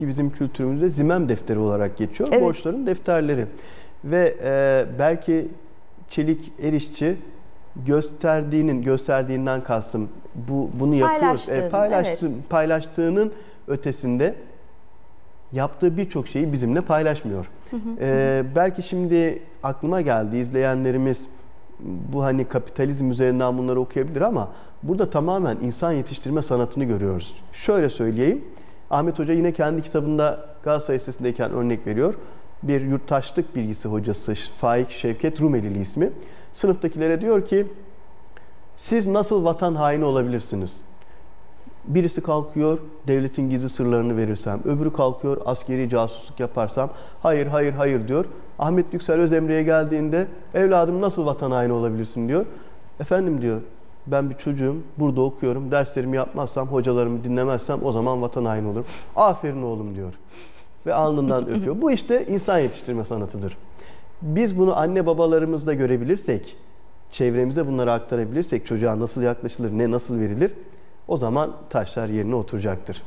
bizim kültürümüzde zimem defteri olarak geçiyor. Evet. Borçların defterleri. Ve belki Çelik Erişçi gösterdiğinden kastım bunu yapıyoruz. Paylaştığının ötesinde yaptığı birçok şeyi bizimle paylaşmıyor. Belki şimdi aklıma geldi, izleyenlerimiz bu hani kapitalizm üzerinden bunları okuyabilir ama burada tamamen insan yetiştirme sanatını görüyoruz. Şöyle söyleyeyim. Ahmet Hoca yine kendi kitabında Galatasaray Lisesi'ndeyken örnek veriyor. Bir yurttaşlık bilgisi hocası Faik Şevket Rumelili ismi. Sınıftakilere diyor ki siz nasıl vatan haini olabilirsiniz? Birisi kalkıyor devletin gizli sırlarını verirsem, öbürü kalkıyor askeri casusluk yaparsam hayır diyor. Ahmet Yüksel Özemre'ye geldiğinde evladım nasıl vatan haini olabilirsin diyor. Efendim diyor ben bir çocuğum, burada okuyorum, derslerimi yapmazsam, hocalarımı dinlemezsem o zaman vatan haini olurum. Aferin oğlum diyor. Ve alnından öpüyor. Bu işte insan yetiştirme sanatıdır. Biz bunu anne babalarımızda görebilirsek, çevremize bunları aktarabilirsek, çocuğa nasıl yaklaşılır, ne nasıl verilir, o zaman taşlar yerine oturacaktır.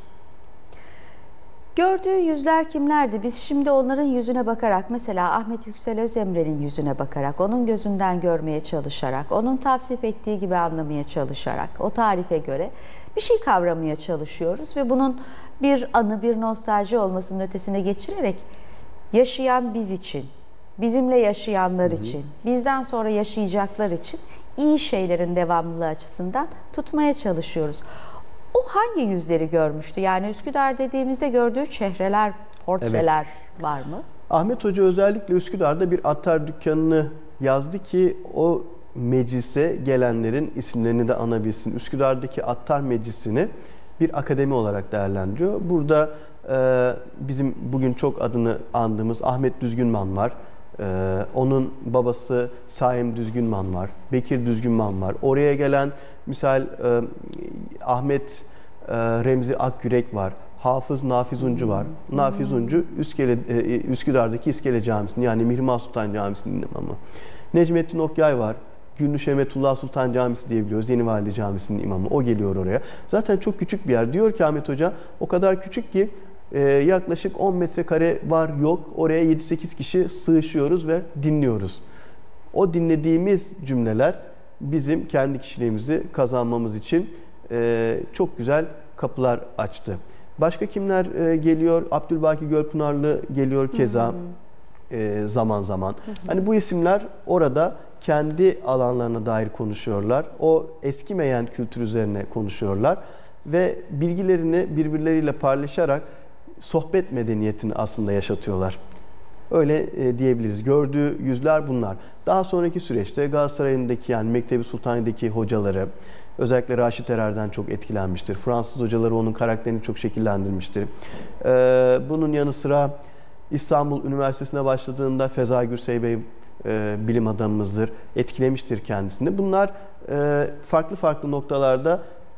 Gördüğü yüzler kimlerdi? Biz şimdi onların yüzüne bakarak, mesela Ahmet Yüksel Özemre'nin yüzüne bakarak, onun gözünden görmeye çalışarak, onun tavsif ettiği gibi anlamaya çalışarak, o tarife göre bir şey kavramaya çalışıyoruz ve bunun bir anı, bir nostalji olmasının ötesine geçirerek yaşayan biz için, bizimle yaşayanlar için, bizden sonra yaşayacaklar için iyi şeylerin devamlılığı açısından tutmaya çalışıyoruz. O hangi yüzleri görmüştü? Yani Üsküdar dediğimizde gördüğü çehreler, portreler var mı? Ahmet Hoca özellikle Üsküdar'da bir attar dükkanını yazdı ki o meclise gelenlerin isimlerini de anabilsin. Üsküdar'daki attar meclisini bir akademi olarak değerlendiriyor. Burada bizim bugün çok adını andığımız Ahmet Düzgünman var. Onun babası Saim Düzgünman var. Bekir Düzgünman var. Oraya gelen misal Ahmet Remzi Akgürek var. Hafız Nafiz Uncu var. Nafiz Uncu Üsküdar'daki İskele Camisi'nin yani Mihrimah Sultan Camisi'nin imamı. Necmettin Okyay var. Gündüz Şemetullah Sultan Camisi diyebiliyoruz. Yeni Valide Camisi'nin imamı. O geliyor oraya. Zaten çok küçük bir yer. Diyor ki Ahmet Hoca o kadar küçük ki yaklaşık 10 metrekare var yok. Oraya 7-8 kişi sığışıyoruz ve dinliyoruz. O dinlediğimiz cümleler bizim kendi kişiliğimizi kazanmamız için çok güzel kapılar açtı. Başka kimler geliyor? Abdülbaki Gölpınarlı geliyor keza zaman zaman. Hani bu isimler orada kendi alanlarına dair konuşuyorlar. O eskimeyen kültür üzerine konuşuyorlar ve bilgilerini birbirleriyle paylaşarak sohbet medeniyetini aslında yaşatıyorlar. Öyle diyebiliriz. Gördüğü yüzler bunlar. Daha sonraki süreçte Galatasaray'ındaki yani Mektebi Sultani'deki hocaları özellikle Raşit Erer'den çok etkilenmiştir. Fransız hocaları onun karakterini çok şekillendirmiştir. Bunun yanı sıra İstanbul Üniversitesi'ne başladığında Feza Gürsey Bey bilim adamımızdır. Etkilemiştir kendisini. Bunlar farklı noktalarda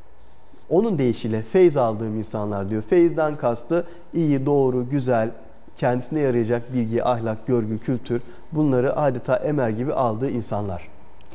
onun deyişiyle feyz aldığım insanlar diyor. Feyizden kastı iyi, doğru, güzel, kendisine yarayacak bilgi, ahlak, görgü, kültür bunları adeta emer gibi aldığı insanlar.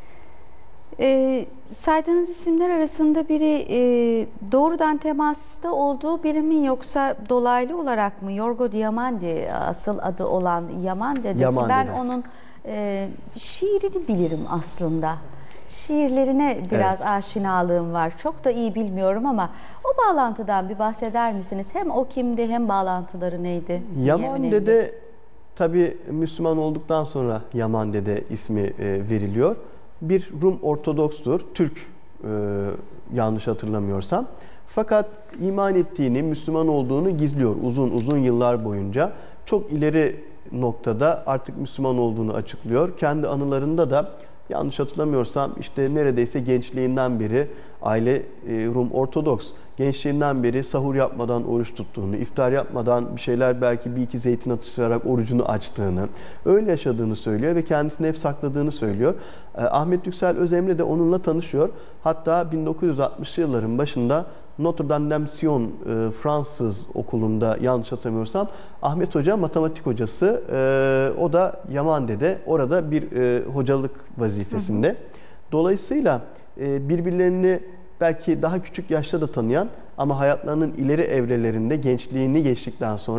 Saydığınız isimler arasında biri doğrudan temasta olduğu biri mi yoksa dolaylı olarak mı? Yorgo Diamandi asıl adı olan Yamande'deki ben onun şiirini bilirim aslında. Şiirlerine biraz aşinalığım var. Çok da iyi bilmiyorum ama o bağlantıdan bir bahseder misiniz? Hem o kimdi hem bağlantıları neydi? Yamandede tabi Müslüman olduktan sonra Yamandede ismi veriliyor. Bir Rum Ortodokstur, Türk yanlış hatırlamıyorsam. Fakat iman ettiğini, Müslüman olduğunu gizliyor uzun yıllar boyunca. Çok ileri noktada artık Müslüman olduğunu açıklıyor. Kendi anılarında da yanlış hatırlamıyorsam işte neredeyse gençliğinden beri aile Rum Ortodoks. Gençliğinden beri sahur yapmadan oruç tuttuğunu, iftar yapmadan bir şeyler belki bir iki zeytin atıştırarak orucunu açtığını, öyle yaşadığını söylüyor ve kendisini hep sakladığını söylüyor. Ahmet Yüksel Özemre de onunla tanışıyor. Hatta 1960'lı yılların başında Notre Dame de Sion Fransız okulunda yanlış hatırlamıyorsam Ahmet Hoca matematik hocası. O da Yamande'de orada bir hocalık vazifesinde. Dolayısıyla birbirlerini belki daha küçük yaşta da tanıyan ama hayatlarının ileri evrelerinde gençliğini geçtikten sonra